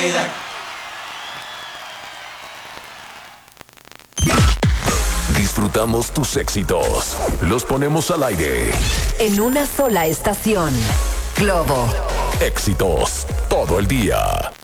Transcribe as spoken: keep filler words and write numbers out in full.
Disfrutamos tus éxitos. Los ponemos al aire. En una sola estación. Globo. Éxitos todo el día.